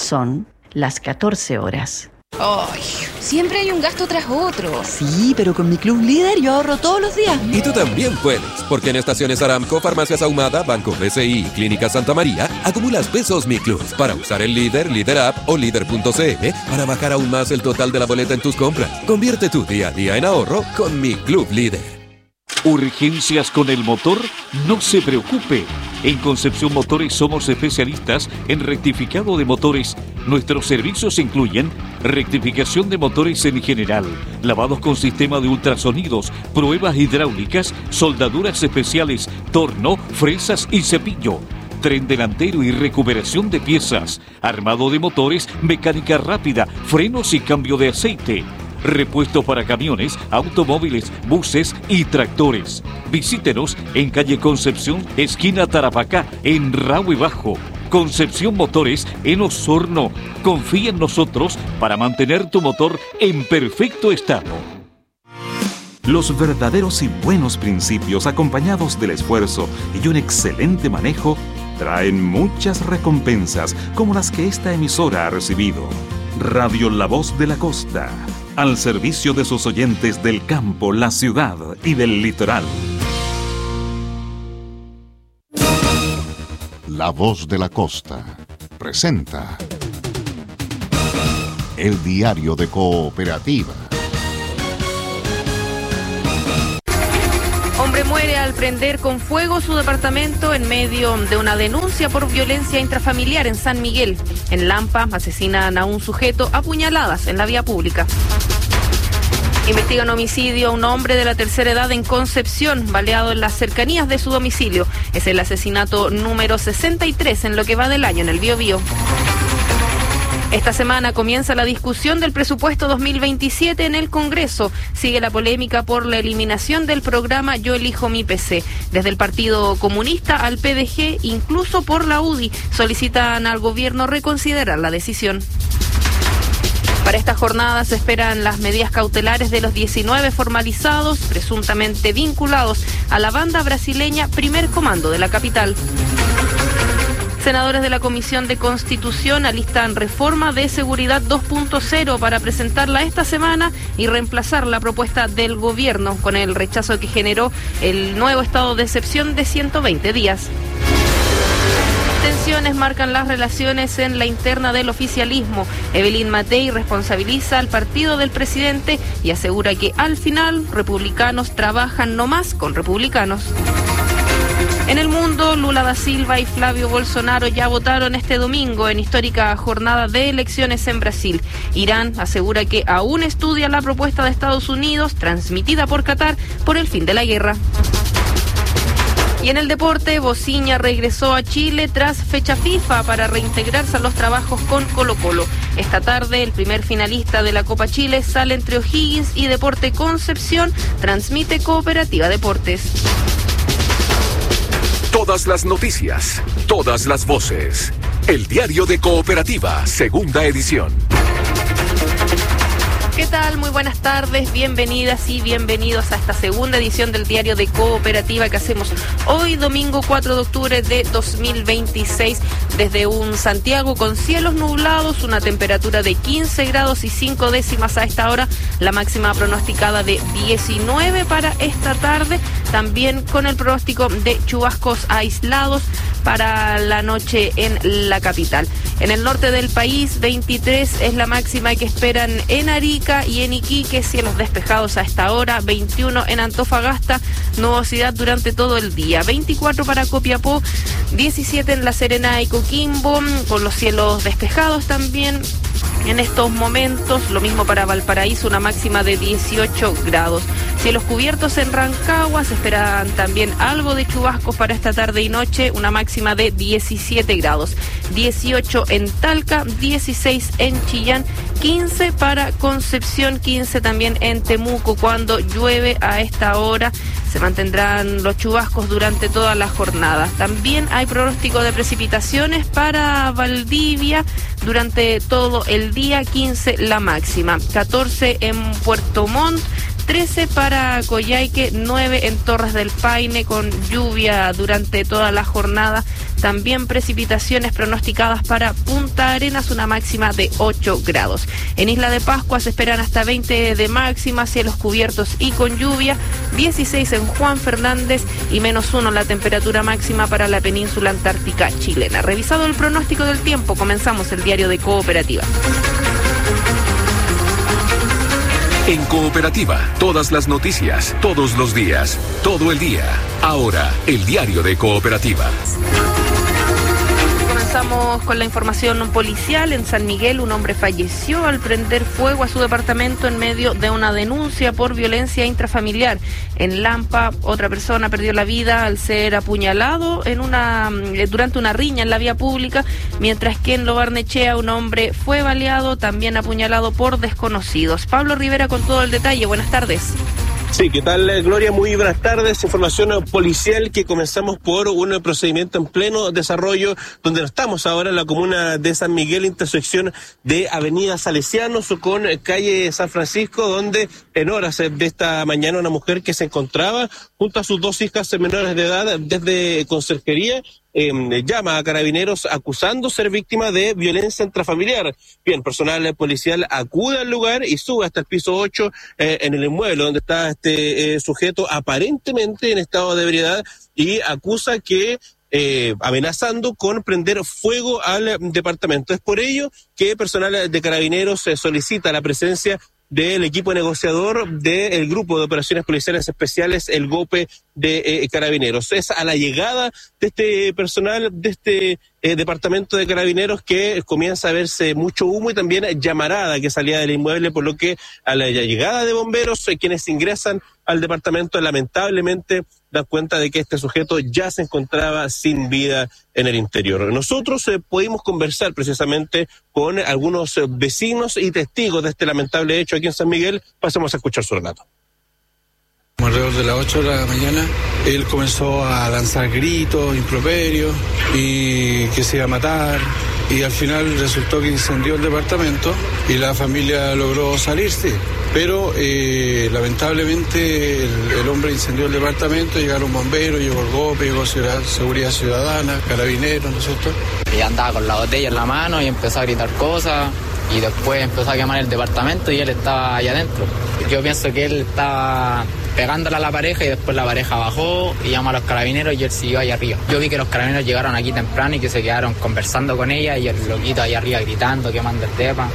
Son las 14 horas. ¡Ay! Siempre hay un gasto tras otro. Sí, pero con mi Club Líder yo ahorro todos los días. Y tú también puedes, porque en Estaciones Aramco, Farmacias Ahumada, Banco BCI y Clínica Santa María, acumulas pesos Mi Club para usar el Líder, Líder App o Líder.cl para bajar aún más el total de la boleta en tus compras. Convierte tu día a día en ahorro con Mi Club Líder. ¿Urgencias con el motor? No se preocupe. En Concepción Motores somos especialistas en rectificado de motores. Nuestros servicios incluyen rectificación de motores en general, lavados con sistema de ultrasonidos, pruebas hidráulicas, soldaduras especiales, torno, fresas y cepillo, tren delantero y recuperación de piezas, armado de motores, mecánica rápida, frenos y cambio de aceite. Repuesto para camiones, automóviles, buses y tractores. Visítenos en calle Concepción, esquina Tarapacá, en Rahue Bajo. Concepción Motores en Osorno. Confía en nosotros para mantener tu motor en perfecto estado. Los verdaderos y buenos principios, acompañados del esfuerzo y un excelente manejo, traen muchas recompensas, como las que esta emisora ha recibido. Radio La Voz de la Costa, al servicio de sus oyentes del campo, la ciudad y del litoral. La Voz de la Costa presenta el diario de Cooperativa. Hombre muere al prender con fuego su departamento en medio de una denuncia por violencia intrafamiliar en San Miguel. En Lampa asesinan a un sujeto a puñaladas en la vía pública. Investigan homicidio a un hombre de la tercera edad en Concepción, baleado en las cercanías de su domicilio. Es el asesinato número 63 en lo que va del año en el Biobío. Esta semana comienza la discusión del presupuesto 2027 en el Congreso. Sigue la polémica por la eliminación del programa Yo Elijo Mi PC. Desde el Partido Comunista al PDG, incluso por la UDI, solicitan al gobierno reconsiderar la decisión. Para esta jornada se esperan las medidas cautelares de los 19 formalizados, presuntamente vinculados a la banda brasileña Primer Comando de la capital. Senadores de la Comisión de Constitución alistan reforma de seguridad 2.0 para presentarla esta semana y reemplazar la propuesta del gobierno con el rechazo que generó el nuevo estado de excepción de 120 días. Tensiones marcan las relaciones en la interna del oficialismo. Evelyn Matei responsabiliza al partido del presidente y asegura que al final republicanos trabajan nomás con republicanos. En el mundo, Lula da Silva y Flavio Bolsonaro ya votaron este domingo en histórica jornada de elecciones en Brasil. Irán asegura que aún estudia la propuesta de Estados Unidos, transmitida por Qatar, por el fin de la guerra. Y en el deporte, Bociña regresó a Chile tras fecha FIFA para reintegrarse a los trabajos con Colo-Colo. Esta tarde, el primer finalista de la Copa Chile sale entre O'Higgins y Deporte Concepción. Transmite Cooperativa Deportes. Todas las noticias, todas las voces. El diario de Cooperativa, segunda edición. ¿Qué tal? Muy buenas tardes, bienvenidas y bienvenidos a esta segunda edición del diario de Cooperativa que hacemos hoy, domingo 4 de octubre de 2026, desde un Santiago con cielos nublados, una temperatura de 15 grados y 5 décimas a esta hora, la máxima pronosticada de 19 para esta tarde, también con el pronóstico de chubascos aislados para la noche en la capital. En el norte del país, 23 es la máxima que esperan en Arica y en Iquique, cielos despejados a esta hora, 21 en Antofagasta, nubosidad durante todo el día, 24 para Copiapó, 17 en La Serena y Coquimbo, con los cielos despejados también en estos momentos, lo mismo para Valparaíso, una máxima de 18 grados. Cielos cubiertos en Rancagua, se esperan también algo de chubascos para esta tarde y noche, una máxima de 17 grados. 18 en Talca, 16 en Chillán, 15 para Concepción, 15 también en Temuco. Cuando llueve a esta hora se mantendrán los chubascos durante toda la jornada. También hay pronóstico de precipitaciones para Valdivia durante todo el día, 15 la máxima, 14 en Puerto Montt, 13 para Coyhaique, 9 en Torres del Paine, con lluvia durante toda la jornada, También precipitaciones pronosticadas para Punta Arenas, una máxima de 8 grados. En Isla de Pascua se esperan hasta 20 de máxima, cielos cubiertos y con lluvia, 16 en Juan Fernández y -1 la temperatura máxima para la península antártica chilena. Revisado el pronóstico del tiempo, comenzamos el diario de Cooperativa. En Cooperativa, todas las noticias, todos los días, todo el día. Ahora, el diario de Cooperativa. Comenzamos con la información policial. En San Miguel, un hombre falleció al prender fuego a su departamento en medio de una denuncia por violencia intrafamiliar. En Lampa, otra persona perdió la vida al ser apuñalado durante una riña en la vía pública, mientras que en Lo Barnechea un hombre fue baleado, también apuñalado por desconocidos. Pablo Rivera con todo el detalle. Buenas tardes. Sí, ¿qué tal, Gloria? Muy buenas tardes. Información policial que comenzamos por un procedimiento en pleno desarrollo, donde estamos ahora en la comuna de San Miguel, intersección de Avenida Salesianos con calle San Francisco, donde en horas de esta mañana una mujer que se encontraba junto a sus 2 hijas menores de edad desde conserjería llama a Carabineros acusando ser víctima de violencia intrafamiliar. Bien, personal policial acude al lugar y sube hasta el piso 8 en el inmueble donde está este sujeto aparentemente en estado de ebriedad y acusa que amenazando con prender fuego al departamento. Es por ello que personal de Carabineros solicita la presencia del equipo negociador del Grupo de Operaciones Policiales Especiales, el GOPE de Carabineros. Es a la llegada de este personal, de este departamento de Carabineros, que comienza a verse mucho humo y también llamarada que salía del inmueble, por lo que a la llegada de bomberos, quienes ingresan al departamento lamentablemente dan cuenta de que este sujeto ya se encontraba sin vida en el interior. Nosotros pudimos conversar precisamente con algunos vecinos y testigos de este lamentable hecho aquí en San Miguel. Pasemos a escuchar su relato. Alrededor de las 8 de la mañana, él comenzó a lanzar gritos, improperios y que se iba a matar. Y al final resultó que incendió el departamento y la familia logró salirse. Pero lamentablemente el hombre incendió el departamento, llegaron bomberos, llegó el GOPE, llegó Seguridad Ciudadana, Carabineros, ¿no es cierto? Y andaba con la botella en la mano y empezó a gritar cosas y después empezó a quemar el departamento y él estaba allá adentro. Yo pienso que él estaba pegándole a la pareja y después la pareja bajó y llamó a los carabineros y él siguió allá arriba. Yo vi que los carabineros llegaron aquí temprano y que se quedaron conversando con ella y el loquito allá arriba gritando, quemando el depa.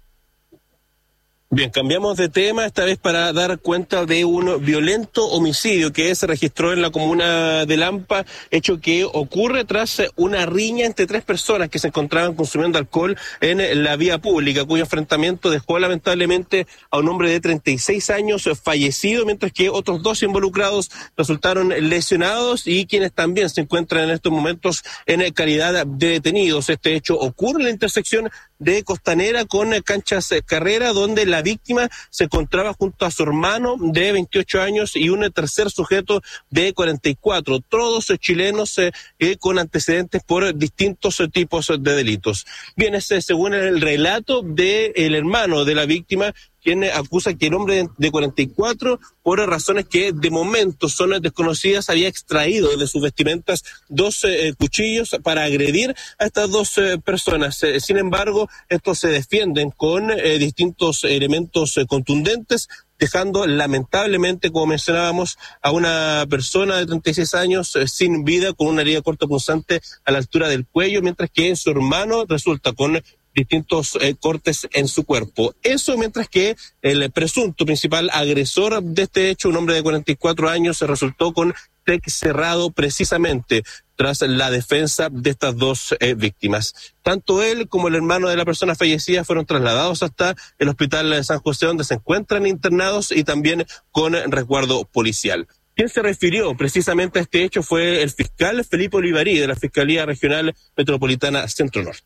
Bien, cambiamos de tema, esta vez para dar cuenta de un violento homicidio que se registró en la comuna de Lampa, hecho que ocurre tras una riña entre 3 personas que se encontraban consumiendo alcohol en la vía pública, cuyo enfrentamiento dejó lamentablemente a un hombre de 36 años fallecido, mientras que otros 2 involucrados resultaron lesionados y quienes también se encuentran en estos momentos en calidad de detenidos. Este hecho ocurre en la intersección de Costanera con Canchas Carrera, donde la víctima se encontraba junto a su hermano de 28 años y un tercer sujeto de 44, todos chilenos con antecedentes por distintos tipos de delitos. Bien, según el relato del hermano de la víctima, quien acusa que el hombre de 44, por razones que de momento son desconocidas, había extraído de sus vestimentas 2 cuchillos para agredir a estas 2 personas. Sin embargo, estos se defienden con distintos elementos contundentes, dejando lamentablemente, como mencionábamos, a una persona de 36 años sin vida, con una herida cortopunzante a la altura del cuello, mientras que su hermano resulta con distintos cortes en su cuerpo. Eso mientras que el presunto principal agresor de este hecho, un hombre de 44 años, se resultó con TEC cerrado precisamente tras la defensa de estas 2 víctimas. Tanto él como el hermano de la persona fallecida fueron trasladados hasta el hospital de San José, donde se encuentran internados y también con resguardo policial. Quien se refirió precisamente a este hecho fue el fiscal Felipe Olivarí, de la Fiscalía Regional Metropolitana Centro Norte.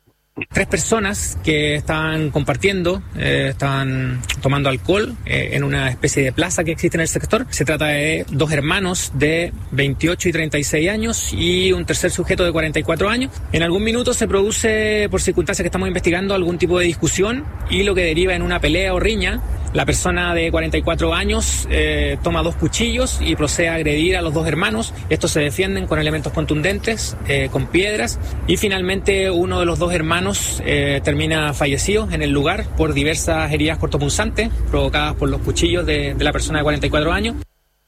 3 personas que estaban compartiendo, estaban tomando alcohol en una especie de plaza que existe en el sector. Se trata de 2 hermanos de 28 y 36 años y un tercer sujeto de 44 años. En algún minuto se produce, por circunstancias que estamos investigando, algún tipo de discusión y lo que deriva en una pelea o riña. La persona de 44 años toma 2 cuchillos y procede a agredir a los 2 hermanos. Estos se defienden con elementos contundentes, con piedras, y finalmente uno de los 2 hermanos termina fallecido en el lugar por diversas heridas cortopunzantes provocadas por los cuchillos de la persona de 44 años.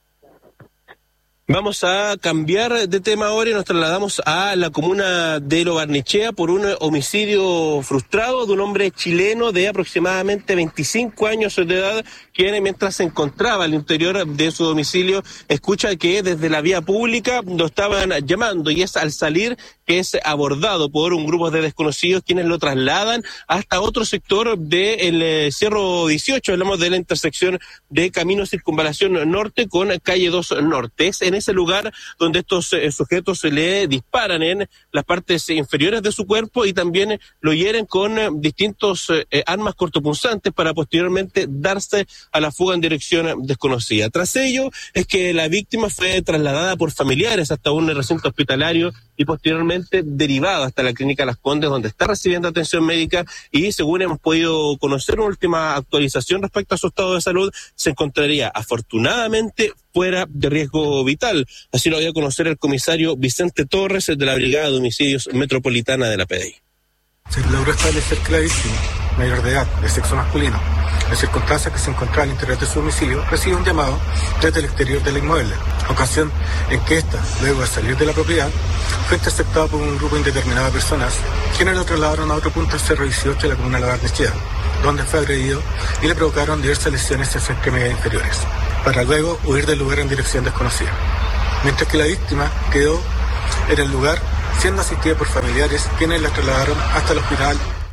Vamos a cambiar de tema ahora y nos trasladamos a la comuna de Lo Barnechea por un homicidio frustrado de un hombre chileno de aproximadamente 25 años de edad, quien mientras se encontraba al interior de su domicilio escucha que desde la vía pública lo estaban llamando, y es al salir que es abordado por un grupo de desconocidos quienes lo trasladan hasta otro sector del Cerro 18, hablamos de la intersección de Camino Circunvalación Norte con Calle 2 Norte. Es en ese lugar donde estos sujetos le disparan en las partes inferiores de su cuerpo y también lo hieren con distintos armas cortopunzantes para posteriormente darse a la fuga en dirección desconocida. Tras ello es que la víctima fue trasladada por familiares hasta un recinto hospitalario y posteriormente derivada hasta la clínica Las Condes, donde está recibiendo atención médica, y según hemos podido conocer una última actualización respecto a su estado de salud, se encontraría afortunadamente fuera de riesgo vital. Así lo dio a conocer el comisario Vicente Torres de la Brigada de Homicidios Metropolitana de la PDI. Se logró establecer que la víctima, mayor de edad, de sexo masculino, en circunstancias que se encontraba al interior de su domicilio, recibe un llamado desde el exterior del inmueble, ocasión en que ésta, luego de salir de la propiedad, fue interceptada por un grupo indeterminado de personas, quienes lo trasladaron a otro punto del Cerro 18 de la comuna de La Barnechea, donde fue agredido y le provocaron diversas lesiones en sus extremidades inferiores, para luego huir del lugar en dirección desconocida. Mientras que la víctima quedó en el lugar siendo asistida por familiares, quienes la trasladaron hasta el hospital.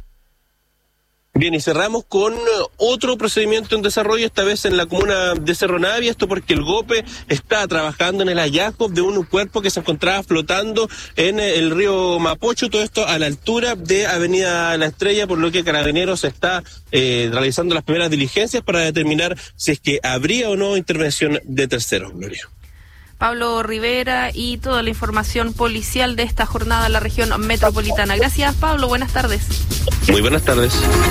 Bien, y cerramos con otro procedimiento en desarrollo, esta vez en la comuna de Cerro Navia, esto porque el GOPE está trabajando en el hallazgo de un cuerpo que se encontraba flotando en el río Mapocho, todo esto a la altura de Avenida La Estrella, por lo que Carabineros está realizando las primeras diligencias para determinar si es que habría o no intervención de terceros, Gloria. Pablo Rivera y toda la información policial de esta jornada en la región metropolitana. Gracias, Pablo. Buenas tardes. Muy buenas tardes.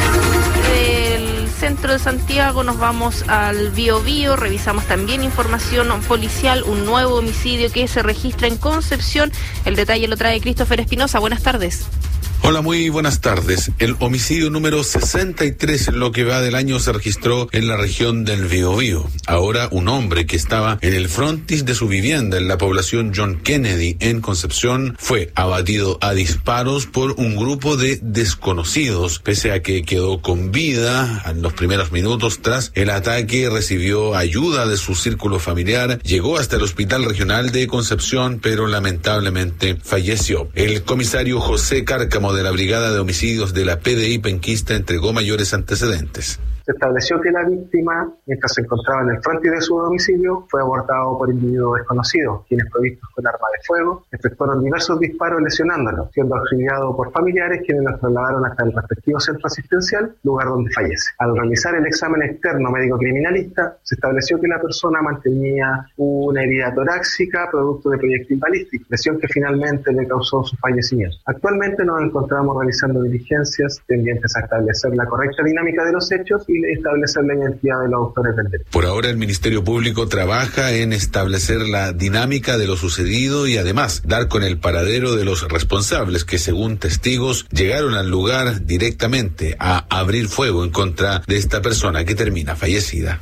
Del centro de Santiago nos vamos al Biobío. Revisamos también información policial, un nuevo homicidio que se registra en Concepción. El detalle lo trae Christopher Espinosa. Buenas tardes. Hola, muy buenas tardes. El homicidio número 63 en lo que va del año se registró en la región del Biobío. Ahora un hombre que estaba en el frontis de su vivienda en la población John Kennedy en Concepción fue abatido a disparos por un grupo de desconocidos. Pese a que quedó con vida en los primeros minutos tras el ataque, recibió ayuda de su círculo familiar, llegó hasta el Hospital Regional de Concepción, pero lamentablemente falleció. El comisario José Cárcamo de la Brigada de Homicidios de la PDI penquista entregó mayores antecedentes. Se estableció que la víctima, mientras se encontraba en el frontis de su domicilio, fue abordado por individuos desconocidos, quienes provistos con arma de fuego, efectuaron diversos disparos lesionándolo, siendo auxiliado por familiares quienes lo trasladaron hasta el respectivo centro asistencial, lugar donde fallece. Al realizar el examen externo médico-criminalista, se estableció que la persona mantenía una herida torácica producto de proyectil balístico, lesión que finalmente le causó su fallecimiento. Actualmente nos encontramos realizando diligencias tendientes a establecer la correcta dinámica de los hechos y establecer la identidad de los autores del delito. Por ahora el Ministerio Público trabaja en establecer la dinámica de lo sucedido y además dar con el paradero de los responsables que, según testigos, llegaron al lugar directamente a abrir fuego en contra de esta persona que termina fallecida.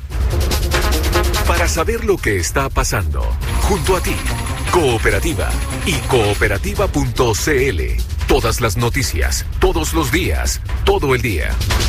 Para saber lo que está pasando, junto a ti, Cooperativa y cooperativa.cl. Todas las noticias, todos los días, todo el día.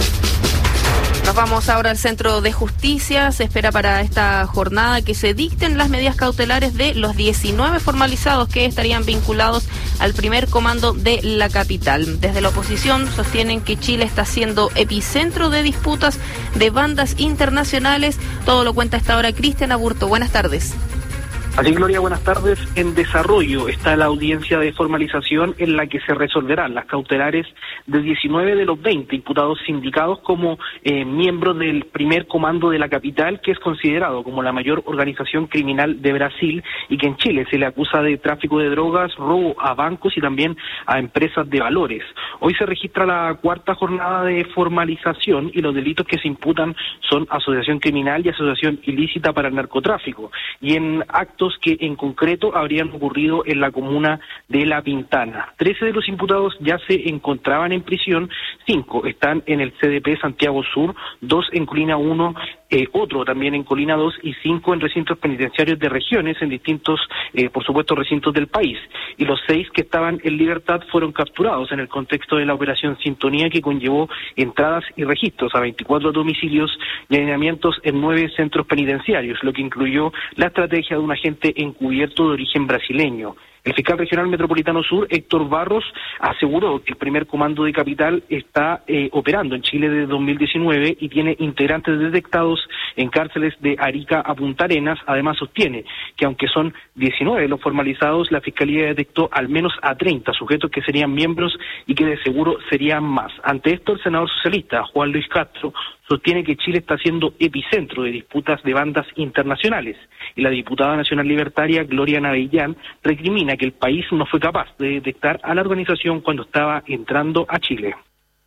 Nos vamos ahora al Centro de Justicia. Se espera para esta jornada que se dicten las medidas cautelares de los 19 formalizados que estarían vinculados al primer comando de la capital. Desde la oposición sostienen que Chile está siendo epicentro de disputas de bandas internacionales. Todo lo cuenta a esta hora Cristian Aburto. Buenas tardes. Así, Gloria, buenas tardes. En desarrollo está la audiencia de formalización en la que se resolverán las cautelares de 19 de los 20 imputados sindicados como miembros del primer comando de la capital, que es considerado como la mayor organización criminal de Brasil y que en Chile se le acusa de tráfico de drogas, robo a bancos y también a empresas de valores. Hoy se registra la cuarta jornada de formalización y los delitos que se imputan son asociación criminal y asociación ilícita para el narcotráfico, y en actos que en concreto habrían ocurrido en la comuna de La Pintana. 13 de los imputados ya se encontraban en prisión, 5 están en el CDP Santiago Sur, 2 en Colina 1, otro también en Colina 2 y 5 en recintos penitenciarios de regiones en distintos, por supuesto, recintos del país. Y los 6 que estaban en libertad fueron capturados en el contexto de la operación Sintonía, que conllevó entradas y registros a 24 domicilios y allanamientos en 9 centros penitenciarios, lo que incluyó la estrategia de un agente encubierto de origen brasileño. El fiscal regional metropolitano sur, Héctor Barros, aseguró que el primer comando de capital está operando en Chile desde 2019 y tiene integrantes detectados en cárceles de Arica a Punta Arenas. Además, sostiene que aunque son 19 los formalizados, la Fiscalía detectó al menos a 30 sujetos que serían miembros y que de seguro serían más. Ante esto, el senador socialista, Juan Luis Castro, sostiene que Chile está siendo epicentro de disputas de bandas internacionales, y la diputada nacional libertaria Gloria Navellán recrimina que el país no fue capaz de detectar a la organización cuando estaba entrando a Chile.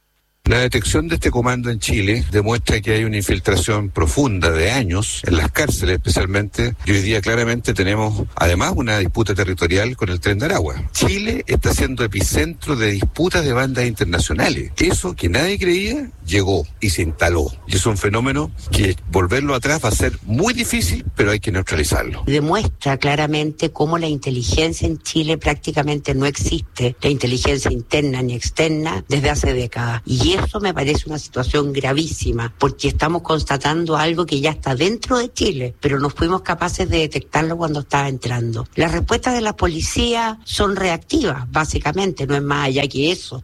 La detección de este comando en Chile demuestra que hay una infiltración profunda de años en las cárceles especialmente, y hoy día claramente tenemos además una disputa territorial con el Tren de Aragua. Chile está siendo epicentro de disputas de bandas internacionales. Eso que nadie creía llegó y se instaló. Y es un fenómeno que volverlo atrás va a ser muy difícil, pero hay que neutralizarlo. Demuestra claramente cómo la inteligencia en Chile prácticamente no existe, la inteligencia interna ni externa, desde hace décadas. Y eso me parece una situación gravísima, porque estamos constatando algo que ya está dentro de Chile, pero no fuimos capaces de detectarlo cuando estaba entrando. Las respuestas de la policía son reactivas, básicamente, no es más allá que eso.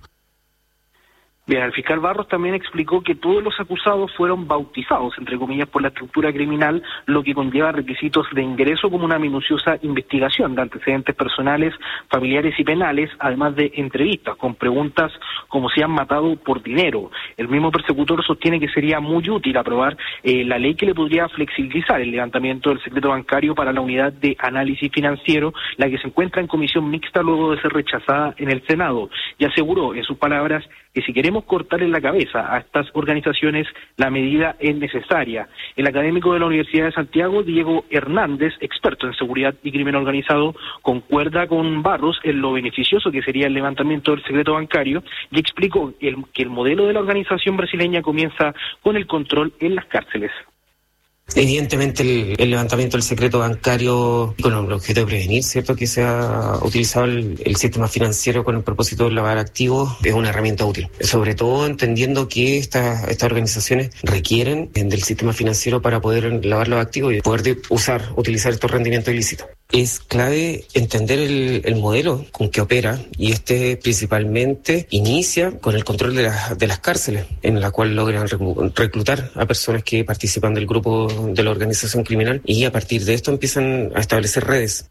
Bien, el fiscal Barros también explicó que todos los acusados fueron bautizados, entre comillas, por la estructura criminal, lo que conlleva requisitos de ingreso como una minuciosa investigación de antecedentes personales, familiares y penales, además de entrevistas con preguntas como si han matado por dinero. El mismo persecutor sostiene que sería muy útil aprobar la ley que le podría flexibilizar el levantamiento del secreto bancario para la unidad de análisis financiero, la que se encuentra en comisión mixta luego de ser rechazada en el Senado, y aseguró, en sus palabras, que si queremos cortarle la cabeza a estas organizaciones, la medida es necesaria. El académico de la Universidad de Santiago, Diego Hernández, experto en seguridad y crimen organizado, concuerda con Barros en lo beneficioso que sería el levantamiento del secreto bancario y explicó que el modelo de la organización brasileña comienza con el control en las cárceles. Evidentemente el levantamiento del secreto bancario con el objeto de prevenir, ¿cierto?, que se ha utilizado el sistema financiero con el propósito de lavar activos, es una herramienta útil. Sobre todo entendiendo que estas organizaciones requieren del sistema financiero para poder lavar los activos y poder utilizar estos rendimientos ilícitos. Es clave entender el modelo con que opera, y este principalmente inicia con el control de las cárceles, en la cual logran reclutar a personas que participan del grupo de la organización criminal, y a partir de esto empiezan a establecer redes.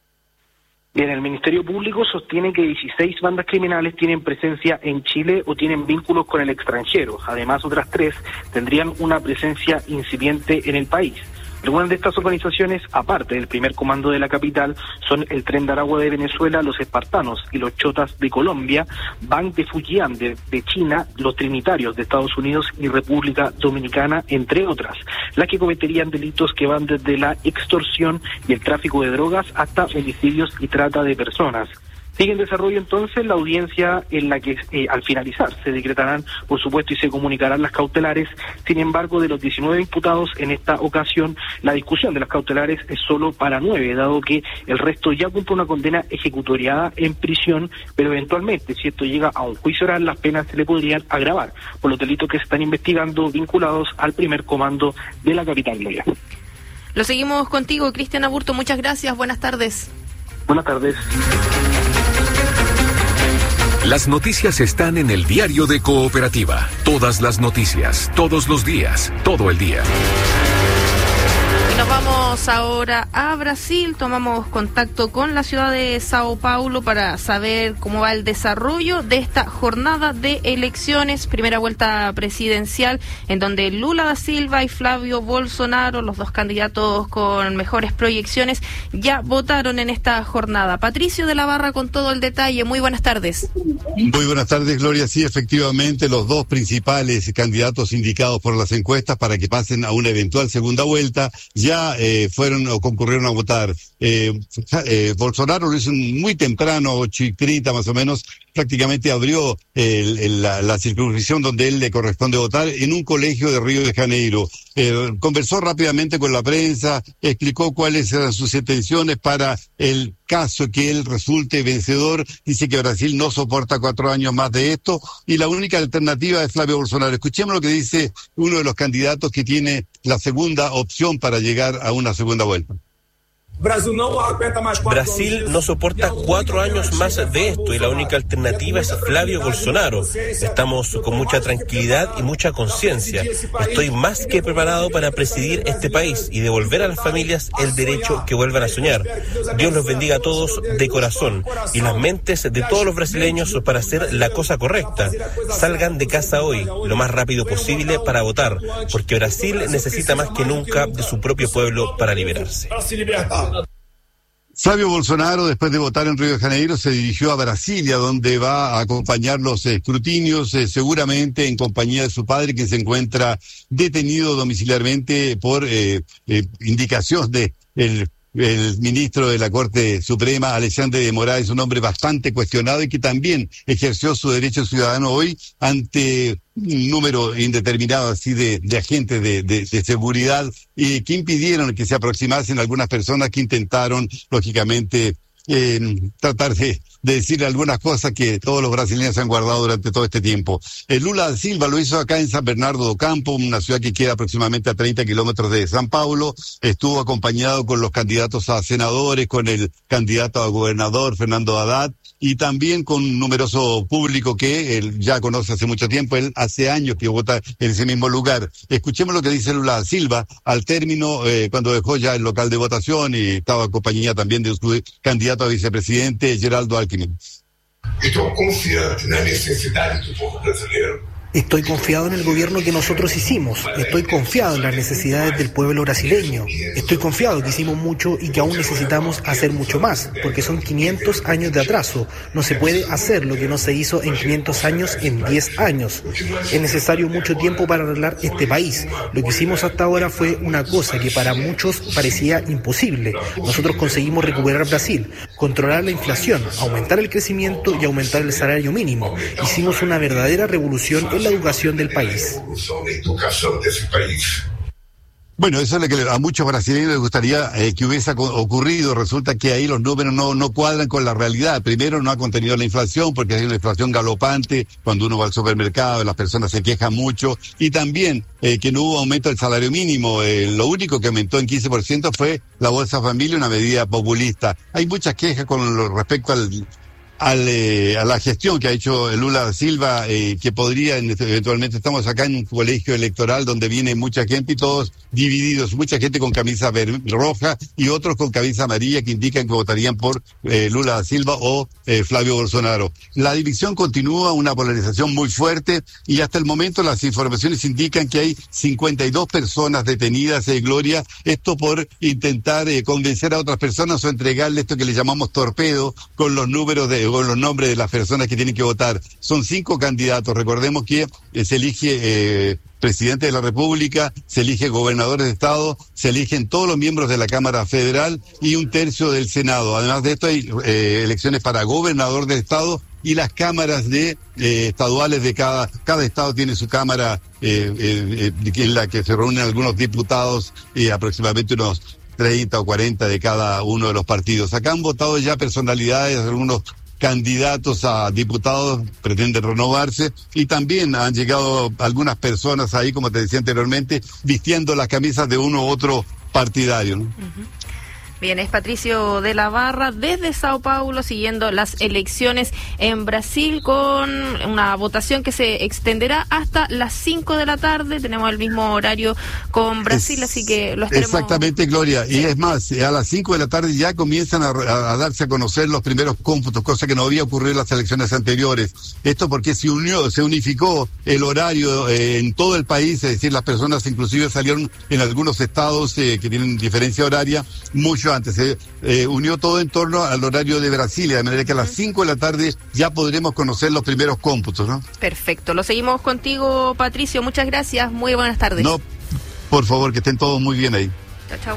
Bien, el Ministerio Público sostiene que 16 bandas criminales tienen presencia en Chile o tienen vínculos con el extranjero. Además, otras 3 tendrían una presencia incipiente en el país. Algunas de estas organizaciones, aparte del primer comando de la capital, son el Tren de Aragua de Venezuela, los Espartanos y los Chotas de Colombia, Bank de Fujian de China, los Trinitarios de Estados Unidos y República Dominicana, entre otras, las que cometerían delitos que van desde la extorsión y el tráfico de drogas hasta homicidios y trata de personas. Sigue en desarrollo entonces la audiencia en la que al finalizar se decretarán, por supuesto, y se comunicarán las cautelares. Sin embargo, de los 19 imputados en esta ocasión, la discusión de las cautelares es solo para 9, dado que el resto ya cumple una condena ejecutoriada en prisión, pero eventualmente, si esto llega a un juicio oral, las penas se le podrían agravar por los delitos que se están investigando vinculados al primer comando de la capital. Gloria. Lo seguimos contigo, Cristian Aburto. Muchas gracias. Buenas tardes. Buenas tardes. Las noticias están en el diario de Cooperativa. Todas las noticias, todos los días, todo el día. Nos vamos ahora a Brasil, tomamos contacto con la ciudad de Sao Paulo para saber cómo va el desarrollo de esta jornada de elecciones, primera vuelta presidencial, en donde Lula da Silva y Flavio Bolsonaro, los dos candidatos con mejores proyecciones, ya votaron en esta jornada. Patricio de la Barra con todo el detalle, muy buenas tardes. Muy buenas tardes, Gloria. Sí, efectivamente, los dos principales candidatos indicados por las encuestas para que pasen a una eventual segunda vuelta ya fueron o concurrieron a votar. Bolsonaro lo hizo muy temprano, 8:30 más o menos, prácticamente abrió la circunscripción donde él le corresponde votar en un colegio de Río de Janeiro. Conversó rápidamente con la prensa, explicó cuáles eran sus intenciones para el caso que él resulte vencedor. Dice que Brasil no soporta 4 años más de esto y la única alternativa es Flavio Bolsonaro. Escuchemos lo que dice uno de los candidatos que tiene la segunda opción para llegar a una segunda vuelta. Brasil no soporta 4 años más de esto y la única alternativa es Flavio Bolsonaro. Estamos con mucha tranquilidad y mucha conciencia. Estoy más que preparado para presidir este país y devolver a las familias el derecho que vuelvan a soñar. Dios los bendiga a todos de corazón y las mentes de todos los brasileños para hacer la cosa correcta. Salgan de casa hoy, lo más rápido posible, para votar, porque Brasil necesita más que nunca de su propio pueblo para liberarse. Flavio Bolsonaro, después de votar en Río de Janeiro, se dirigió a Brasilia, donde va a acompañar los escrutinios, seguramente en compañía de su padre, que se encuentra detenido domiciliarmente por indicación de el ministro de la Corte Suprema, Alexandre de Moraes, un hombre bastante cuestionado y que también ejerció su derecho ciudadano hoy ante un número indeterminado así de agentes de seguridad y que impidieron que se aproximasen algunas personas que intentaron, lógicamente, tratar de decirle algunas cosas que todos los brasileños han guardado durante todo este tiempo. Lula da Silva lo hizo acá en San Bernardo do Campo, una ciudad que queda aproximadamente a 30 kilómetros de San Paulo. Estuvo acompañado con los candidatos a senadores, con el candidato a gobernador, Fernando Haddad, y también con un numeroso público que él ya conoce hace mucho tiempo. Él hace años que vota en ese mismo lugar. Escuchemos lo que dice Lula da Silva al término, cuando dejó ya el local de votación y estaba en compañía también de su candidato a vicepresidente, Geraldo Alckmin. Estou confiante na necessidade do povo brasileiro. Estoy confiado en el gobierno que nosotros hicimos. Estoy confiado en las necesidades del pueblo brasileño. Estoy confiado que hicimos mucho y que aún necesitamos hacer mucho más, porque son 500 años de atraso. No se puede hacer lo que no se hizo en 500 años en 10 años. Es necesario mucho tiempo para arreglar este país. Lo que hicimos hasta ahora fue una cosa que para muchos parecía imposible. Nosotros conseguimos recuperar Brasil, controlar la inflación, aumentar el crecimiento y aumentar el salario mínimo. Hicimos una verdadera revolución en la educación del país. Bueno, eso es lo que a muchos brasileños les gustaría que hubiese ocurrido. Resulta que ahí los números no cuadran con la realidad. Primero, no ha contenido la inflación, porque hay una inflación galopante. Cuando uno va al supermercado, las personas se quejan mucho. Y también que no hubo aumento del salario mínimo. Lo único que aumentó en 15% fue la Bolsa Familia, una medida populista. Hay muchas quejas con respecto a la gestión que ha hecho Lula da Silva, que podría eventualmente, estamos acá en un colegio electoral donde viene mucha gente y todos divididos, mucha gente con camisa roja y otros con camisa amarilla que indican que votarían por Lula da Silva o Flavio Bolsonaro. La división continúa, una polarización muy fuerte y hasta el momento las informaciones indican que hay 52 personas detenidas, Gloria, esto por intentar convencer a otras personas o entregarle esto que le llamamos torpedo con los números con los nombres de las personas que tienen que votar. Son 5 candidatos. Recordemos que se elige presidente de la República, se elige gobernadores de estado, se eligen todos los miembros de la Cámara Federal y 1/3 del Senado. Además de esto hay elecciones para gobernador de estado y las cámaras estaduales de cada estado tiene su cámara en la que se reúnen algunos diputados y aproximadamente unos 30 o 40 de cada uno de los partidos. Acá han votado ya personalidades, algunos candidatos a diputados pretenden renovarse y también han llegado algunas personas ahí, como te decía anteriormente, vistiendo las camisas de uno u otro partidario, ¿no? Bien, es Patricio de la Barra desde Sao Paulo siguiendo las elecciones en Brasil con una votación que se extenderá hasta las 5 de la tarde. Tenemos el mismo horario con Brasil, así que lo estaremos... Exactamente, Gloria. Sí. Y es más, a las 5 de la tarde ya comienzan a darse a conocer los primeros cómputos, cosa que no había ocurrido en las elecciones anteriores. Esto porque se unificó el horario en todo el país, es decir, las personas inclusive salieron en algunos estados que tienen diferencia horaria mucho antes. Se unió todo en torno al horario de Brasilia, de manera que a las 5 de la tarde ya podremos conocer los primeros cómputos, ¿no? Perfecto. Lo seguimos contigo, Patricio. Muchas gracias. Muy buenas tardes. No, por favor, que estén todos muy bien ahí. Chao, chao.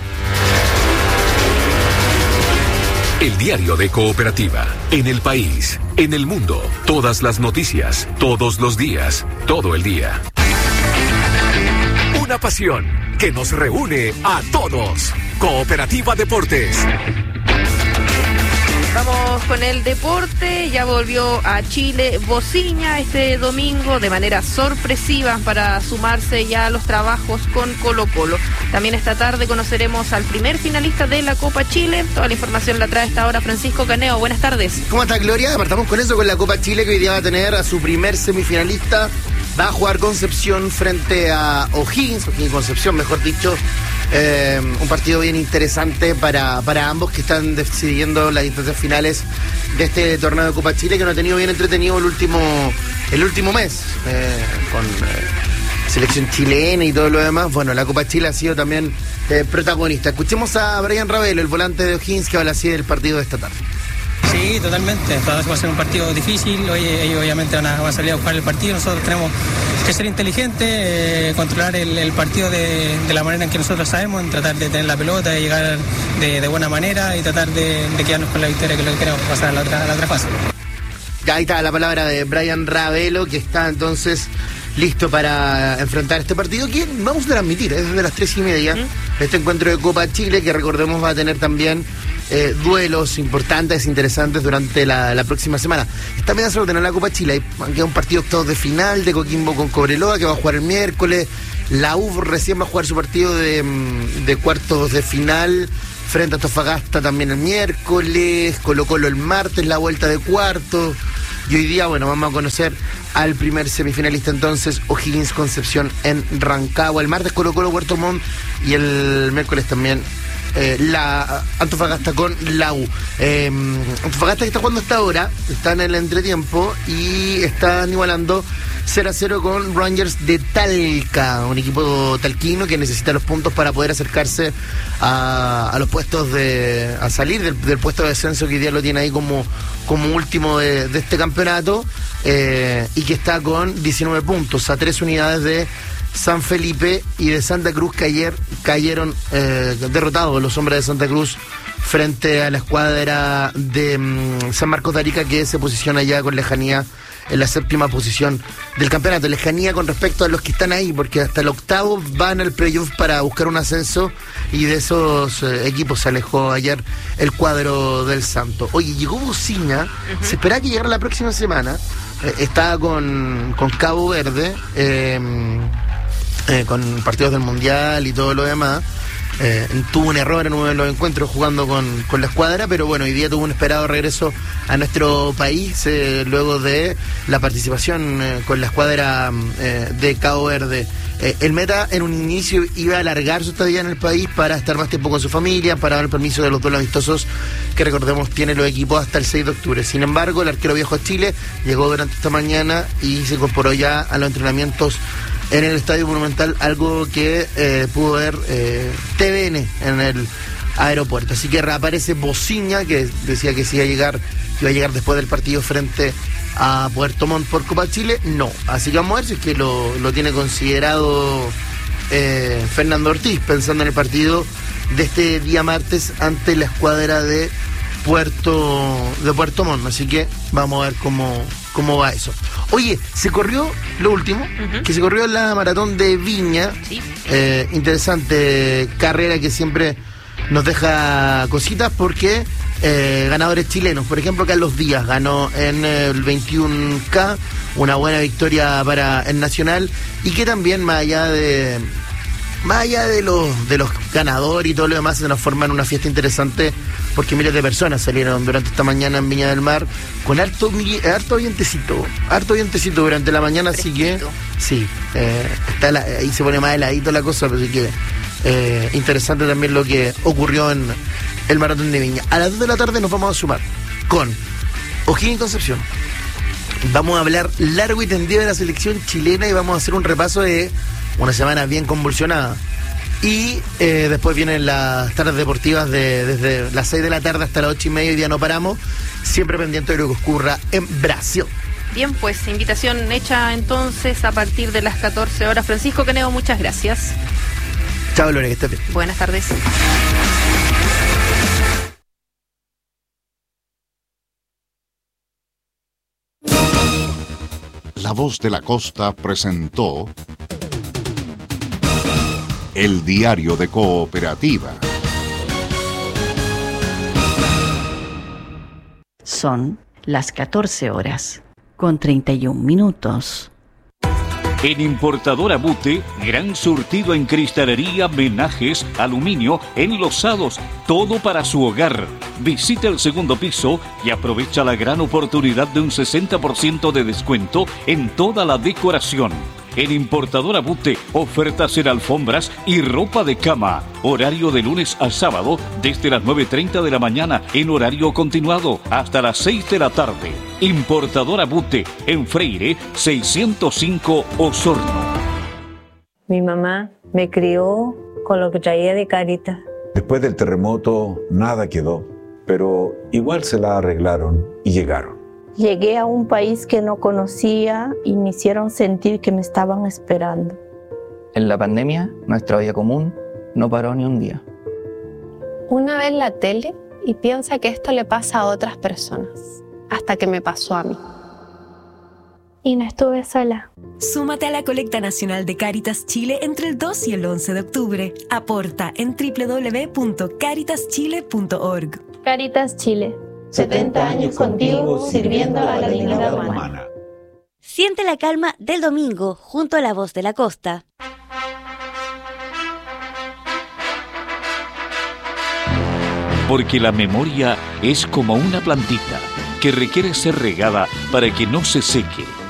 El diario de Cooperativa. En el país, en el mundo. Todas las noticias, todos los días, todo el día. Una pasión que nos reúne a todos. Cooperativa Deportes. Vamos con el deporte. Ya volvió a Chile Bociña este domingo de manera sorpresiva para sumarse ya a los trabajos con Colo-Colo. También esta tarde conoceremos al primer finalista de la Copa Chile. Toda la información la trae a esta hora Francisco Caneo. Buenas tardes. ¿Cómo está, Gloria? Partamos con eso, con la Copa Chile, que hoy día va a tener a su primer semifinalista. Va a jugar Concepción frente a O'Higgins Concepción, mejor dicho. Un partido bien interesante para ambos que están decidiendo las instancias finales de este torneo de Copa Chile, que nos ha tenido bien entretenido el último mes con selección chilena y todo lo demás. Bueno, la Copa Chile ha sido también protagonista. Escuchemos a Brian Ravelo, el volante de O'Higgins, que habla así del partido de esta tarde. Sí, totalmente. Va a ser un partido difícil. Hoy ellos obviamente van a salir a jugar el partido. Nosotros tenemos que ser inteligentes, controlar el partido de la manera en que nosotros sabemos, en tratar de tener la pelota, de llegar de buena manera y tratar de quedarnos con la victoria, que es lo que queremos, pasar a la otra fase. Ya ahí está la palabra de Brian Ravelo, que está entonces listo para enfrentar este partido, que vamos a transmitir desde las 3:30. Este encuentro de Copa Chile, que recordemos va a tener también duelos importantes, interesantes durante la próxima semana. También hace tener la Copa Chile. Queda un partido octavos de final de Coquimbo con Cobreloa, que va a jugar el miércoles. La U recién va a jugar su partido de cuartos de final frente a Antofagasta también el miércoles. Colo-Colo el martes, la vuelta de cuartos. Y hoy día, bueno, vamos a conocer al primer semifinalista entonces, O'Higgins Concepción en Rancagua. El martes Colo-Colo Puerto Montt y el miércoles también la Antofagasta con la U. Antofagasta que está jugando hasta ahora, está en el entretiempo y están igualando 0-0 con Rangers de Talca, un equipo talquino que necesita los puntos para poder acercarse a los puestos a salir del puesto de descenso, que hoy día lo tiene ahí como último de este campeonato, y que está con 19 puntos, a 3 unidades de San Felipe y de Santa Cruz, que ayer cayeron derrotados los hombres de Santa Cruz frente a la escuadra de San Marcos de Arica, que se posiciona ya con lejanía en la 7ª posición del campeonato. Lejanía con respecto a los que están ahí, porque hasta el octavo van al playoff para buscar un ascenso, y de esos equipos se alejó ayer el cuadro del Santo. Oye, llegó Bociña, se esperaba que llegara la próxima semana, estaba con Cabo Verde, con partidos del Mundial y todo lo demás. Tuvo un error en uno de los encuentros jugando con la escuadra, pero bueno, hoy día tuvo un esperado regreso a nuestro país luego de la participación con la escuadra de Cabo Verde. El Meta en un inicio iba a alargar su estadía en el país para estar más tiempo con su familia, para dar el permiso de los duelos amistosos que, recordemos, tienen los equipos hasta el 6 de octubre. Sin embargo, el arquero viejo Chile llegó durante esta mañana y se incorporó ya a los entrenamientos en el Estadio Monumental, algo que pudo ver TVN en el aeropuerto. Así que reaparece Bociña, que decía que sí iba a llegar después del partido frente a Puerto Montt por Copa Chile. No, así que vamos a ver si es que lo tiene considerado Fernando Ortiz, pensando en el partido de este día martes ante la escuadra de Puerto Montt. Así que vamos a ver cómo va eso. Oye, se corrió lo último, que se corrió la maratón de Viña. Sí. Interesante carrera que siempre nos deja cositas, porque ganadores chilenos, por ejemplo Carlos Díaz ganó en el 21K, una buena victoria para el Nacional, y que también, más allá de más allá de los ganadores y todo lo demás, se nos forma en una fiesta interesante porque miles de personas salieron durante esta mañana en Viña del Mar con harto vientecito durante la mañana, así que sí, ahí se pone más heladito la cosa, así que interesante también lo que ocurrió en el Maratón de Viña. A las 2 de la tarde nos vamos a sumar con O'Higgins y Concepción. Vamos a hablar largo y tendido de la selección chilena y vamos a hacer un repaso de una semana bien convulsionada. Y después vienen las tardes deportivas desde las 6 de la tarde hasta las 8:30. Hoy día no paramos, siempre pendiente de lo que ocurra en Brasil. Bien, pues invitación hecha entonces a partir de las 14 horas. Francisco Canedo, muchas gracias. Chao, Lore, que estés bien. Buenas tardes. La Voz de la Costa presentó El Diario de Cooperativa. Son las 14 horas, con 31 minutos. En Importadora Bute, gran surtido en cristalería, menajes, aluminio, enlosados, todo para su hogar. Visita el segundo piso y aprovecha la gran oportunidad de un 60% de descuento en toda la decoración. En Importadora Bute, ofertas en alfombras y ropa de cama. Horario de lunes a sábado desde las 9:30 de la mañana en horario continuado hasta las 6 de la tarde. Importadora Bute en Freire 605 Osorno. Mi mamá me crió con lo que traía de Cáritas. Después del terremoto nada quedó, pero igual se la arreglaron y llegaron. Llegué a un país que no conocía y me hicieron sentir que me estaban esperando. En la pandemia, nuestra vida común no paró ni un día. Una ve la tele y piensa que esto le pasa a otras personas, hasta que me pasó a mí. Y no estuve sola. Súmate a la colecta nacional de Cáritas Chile entre el 2 y el 11 de octubre. Aporta en www.caritaschile.org. Cáritas Chile. 70 años contigo, sirviendo a la dignidad humana. Siente la calma del domingo junto a La Voz de la Costa. Porque la memoria es como una plantita que requiere ser regada para que no se seque.